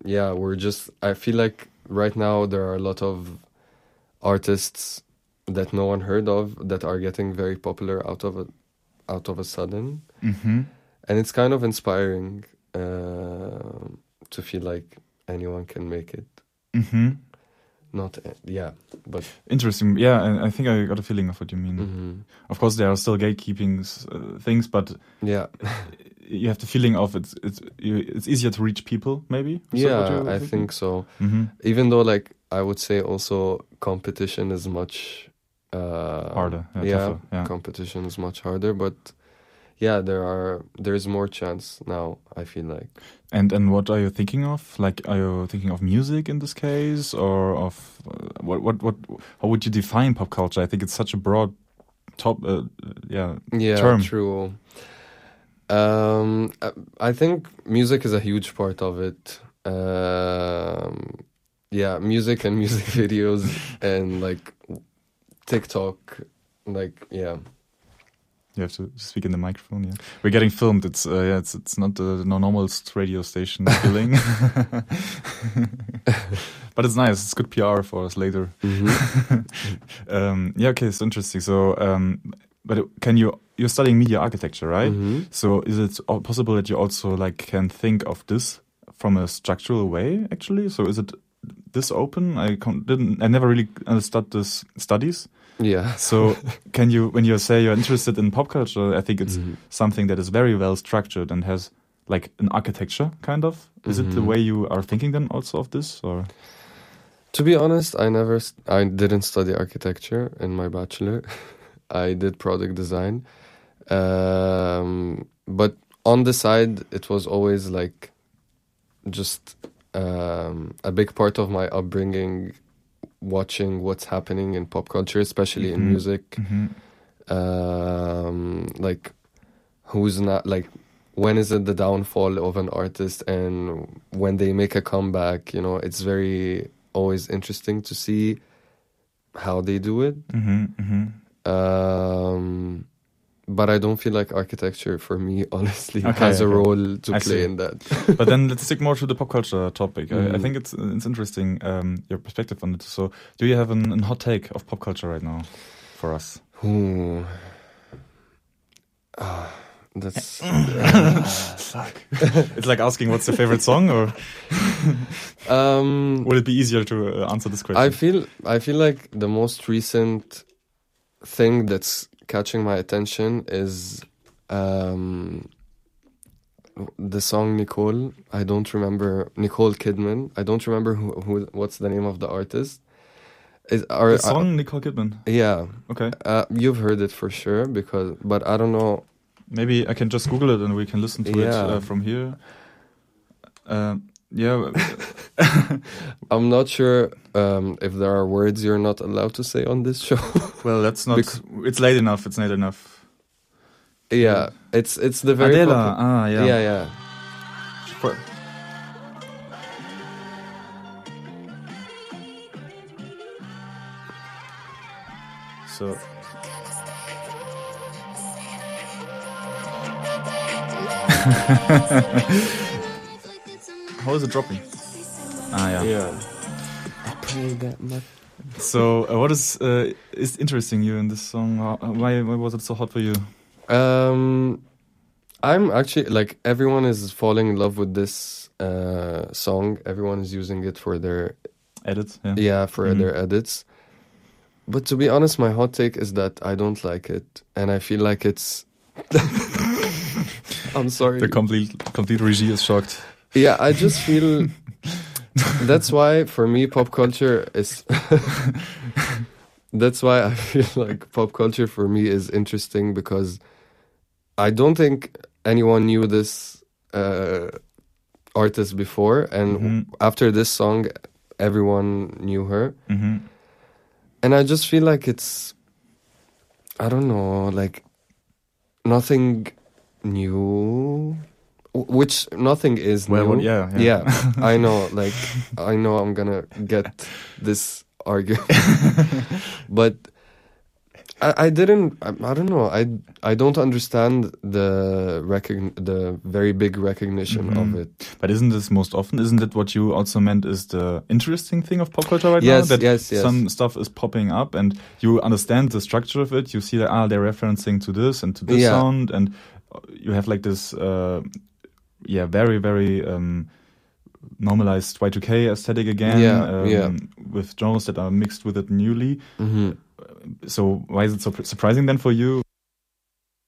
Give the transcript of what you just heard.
yeah, I feel like right now there are a lot of artists that no one heard of that are getting very popular out of a sudden. Mm-hmm. And it's kind of inspiring to feel like anyone can make it. Mm-hmm. But interesting. Yeah, I think I got a feeling of what you mean. mm-hmm. Of course, there are still gatekeeping things, but yeah, you have the feeling of it's easier to reach people. Maybe. Is that what yeah, you're I thinking? think so. Mm-hmm. Even though, like, I would say also competition is much harder. Yeah, tougher. competition is much harder, but yeah, there's more chance now, I feel like. And what are you thinking of? Like, are you thinking of music in this case, or of what? How would you define pop culture? I think it's such a broad term. True. I think music is a huge part of it. Music and music videos and like TikTok, like yeah. You have to speak in the microphone. Yeah, we're getting filmed. It's not the normal radio station feeling, but it's nice. It's good PR for us later. Mm-hmm. Okay, it's interesting. So, but you're studying media architecture, right? Mm-hmm. So, is it possible that you also like can think of this from a structural way? Actually, so is it this open? I never really understood this studies. Yeah. So can you, when you say you're interested in pop culture, I think it's something that is very well structured and has like an architecture kind of. Is it the way you are thinking then also of this, or? To be honest, I didn't study architecture in my bachelor. I did product design. But on the side, it was always like just a big part of my upbringing, watching what's happening in pop culture, especially in music. Like who's not, like, when is it the downfall of an artist and when they make a comeback, you know, it's very always interesting to see how they do it. But I don't feel like architecture for me, honestly, has a role to play in that. But then let's stick more to the pop culture topic. I think it's interesting, your perspective on it. So do you have a hot take of pop culture right now for us? That's fuck. It's like asking what's your favorite song, or would it be easier to answer this question? I feel like the most recent thing that's catching my attention is the song Nicole. I don't remember Nicole Kidman. I don't remember what's the name of the artist. The song Nicole Kidman. Yeah. Okay. You've heard it for sure but I don't know. Maybe I can just Google it and we can listen to it from here. Yeah. I'm not sure if there are words you're not allowed to say on this show. Well, that's not. It's late enough. It's late enough. Yeah, it's the very Adela. Yeah. Yeah. So. How is it dropping? Yeah. I pray that much. So, what is interesting you in this song? Why was it so hot for you? I'm actually, like, everyone is falling in love with this song. Everyone is using it for their edits. Yeah, for their edits. But to be honest, my hot take is that I don't like it, and I feel like it's. I'm sorry. The complete regie is shocked. Yeah, I just feel. That's why, for me, pop culture is. That's why I feel like pop culture for me is interesting, because I don't think anyone knew this artist before, and after this song, everyone knew her. And I just feel like it's, I don't know, like, nothing new, which nothing is new. Well, yeah. I know, like, I know I'm gonna get this argument, but I didn't. I don't know. I don't understand the very big recognition of it. But isn't this most often? Isn't it what you also meant is the interesting thing of pop culture right now? Yes, That yes. some stuff is popping up, and you understand the structure of it. You see that they're referencing to this and to this sound, and you have like this, very very normalized Y2K aesthetic again, with genres that are mixed with it newly. So why is it so surprising then for you?